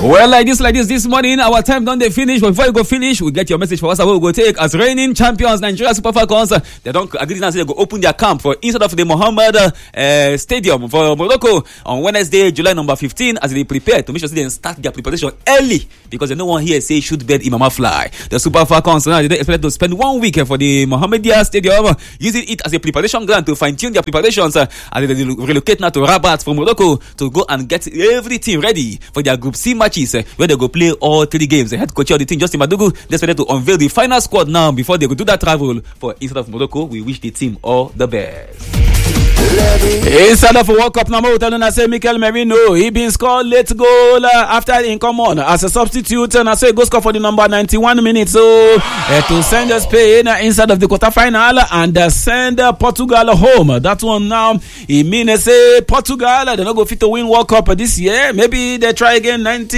Well, like this morning, our time don't they finish. But before you go finish, we get your message for us. We go take as reigning champions, Nigeria Super Falcons. They don't agree now. They go open their camp for inside of the Mohammed Stadium for Morocco on Wednesday, July number 15, as they prepare to make sure they start their preparation early because there's no one here say should bet Imama fly. The Super Falcons now they expect to spend 1 week for the Mohammedia Stadium, using it as a preparation ground to fine tune their preparations as they relocate now to Rabat from Morocco to go and get everything ready for their Group C matches where they go play all 3 games. The head coach of the team, Justin Madugu, decided to unveil the final squad now before they go do that travel for inside of Morocco. We wish the team all the best. Inside of a World Cup number, telling us Mikel Merino, he been scored late goal after in come on as a substitute, and I say go score for the number 91 minutes. So to send Spain inside of the quarterfinal and send Portugal home. That one now, it means say Portugal they're not go fit to win World Cup this year. Maybe they try again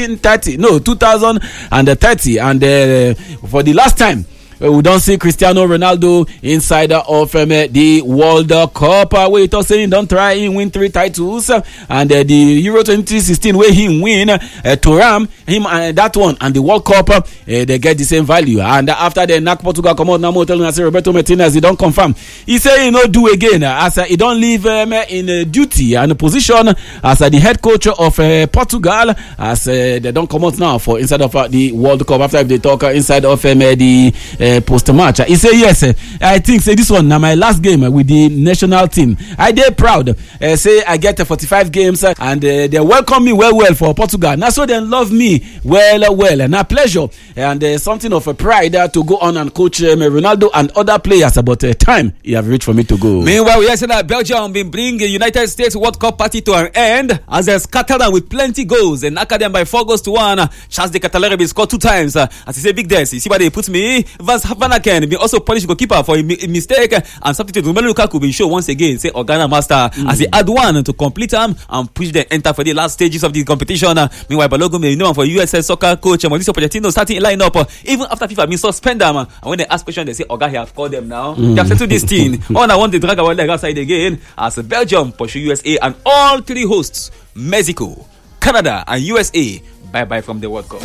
2030, and for the last time. We don't see Cristiano Ronaldo inside of the World Cup. Where he talk saying don't try him win 3 titles, and the Euro 2016 where he win Thuram him and that one and the World Cup they get the same value. And after they knock Portugal come out now, more telling us Roberto Martinez he don't confirm. He say he no do again as he don't leave in duty and position as the head coach of Portugal as they don't come out now for inside of the World Cup after they talk inside of the post-match. He say yes, I think say this one now my last game with the national team. I dey proud. Say I get 45 games and they welcome me well for Portugal. Now so they love me well. And a pleasure and something of a pride to go on and coach Ronaldo and other players. But time he have reached for me to go. Meanwhile, we hear that Belgium been bring the United States World Cup party to an end as they scattered them with plenty goals and knocked them by 4-1. Charles de Ketelaere scored 2 times. As he say big dance. You see why they put me. Van Aken been also punished goalkeeper for a mistake and substitute Romelu Lukaku been show once again say Organa master as he had one to complete them and push them enter for the last stages of the competition. Meanwhile, Balogun may know for USS soccer coach Mauricio Pochettino starting line up even after FIFA been suspend them. And when they ask question, they say Oga have called them now. They have settled this team. All I want to drag our leg outside again as Belgium pursue USA and all 3 hosts Mexico, Canada, and USA. Bye from the World Cup.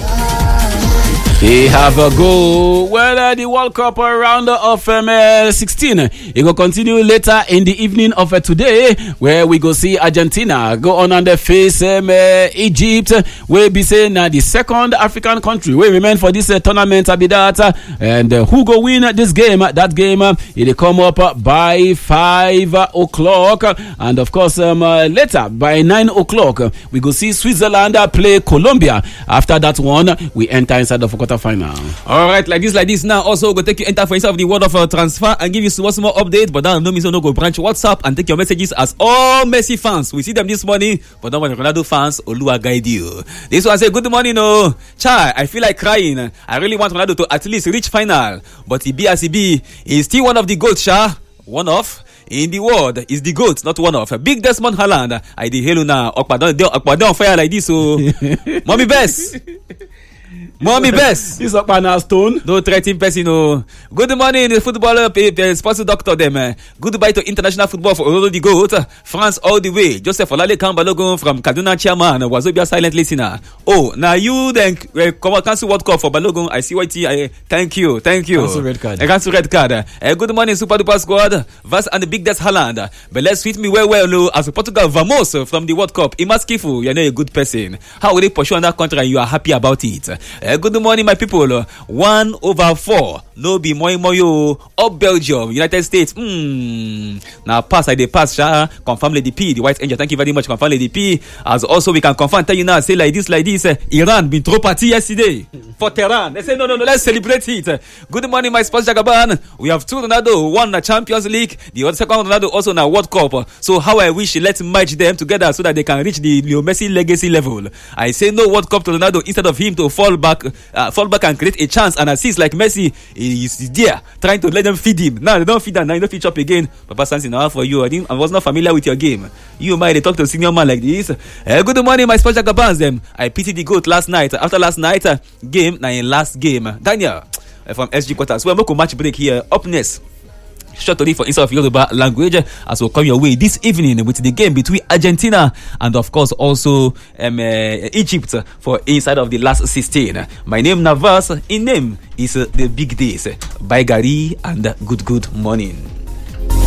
They have a goal. Well, the World Cup round of 16. It will continue later in the evening of today, where we go see Argentina go on and face Egypt. We'll be saying the second African country will remain for this tournament. Be that, and who go win this game? That game it will come up by 5 o'clock, and of course later by 9 o'clock we go see Switzerland play Colombia. After that one, we enter inside the quarterfinal. All right, like this now. Also, go take you enter for inside of the world of transfer and give you one more update. But now no means no go branch WhatsApp and take your messages as all Messi fans. We see them this morning, but don't want Ronaldo fans. Olua guide you. This one say good morning, no. Chai, I feel like crying. I really want Ronaldo to at least reach final, but he be as he be. He's still one of the GOATs, Sha. One of. In the world is the GOAT, not one of. Big Desmond Haaland. I did hello now. Okpa don't fire like this, so Mommy Best. This up an stone. No threatening person. No. Good morning, footballer, sports doctor. Them. Goodbye to international football for Ronaldo the GOAT. France all the way. Joseph Olale Balogun from Kaduna chairman. Wazobia silent listener. Oh, now you then cancel World Cup for Balogun. I see YT. Thank you. Cancel red card. Cancel red card. Good morning, Super Duper squad. Vas and the Big Des Haaland. But let's treat me well. No, as Portugal Vamos from the World Cup. Imas Kifu, you're not a good person. How will they pursue on that country and you are happy about it? Good morning, my people. 1/4. No be moyo. Up Belgium, United States. Now pass. I pass. Confirm Lady P, the White Angel. Thank you very much. Confirm Lady P. As also we can confirm. Tell you now. Say like this. Iran been throw party yesterday for Tehran. They say no. Let's celebrate it. Good morning, my sports Jagaban. We have 2 Ronaldo. One na Champions League. The other second Ronaldo also na World Cup. So how I wish let's merge them together so that they can reach the Leo Messi legacy level. I say no World Cup to Ronaldo instead of him to fall back and create a chance and assist like Messi. He's there trying to let them feed him. Now they don't feed him. Now you don't feed up again. Papa Sansi, now for you. I was not familiar with your game. You might they talk to a senior man like this. Good morning, my special Gabans. Them. I pity the GOAT last night. After last night game, now in last game. Daniel from SG Quarters. We're going to match break here. Up next. short story for inside of Yoruba language as we'll come your way this evening with the game between Argentina and of course also Egypt for inside of the last 16. My name Navas, in name is the big days. Bye Gary and good morning.